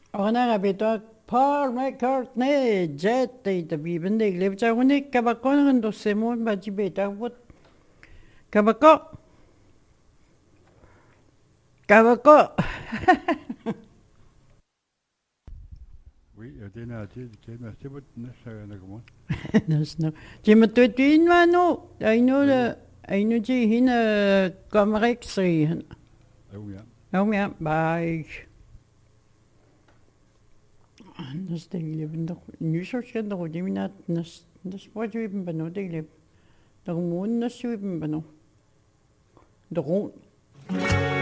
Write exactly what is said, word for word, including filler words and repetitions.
Ornarabitok Paul McCartney jet the biben de live jawni kabako ng dosemo baji beta what kabako kabako Oui, det er det det er det næste nagmon. Nas no jimatwe twin mano I know the I know ji hina kamarexri Jo ja. no ja bye nas de live no nysorgen do diminat nas nas pojibin bano de live der mon nas juiben bano der ron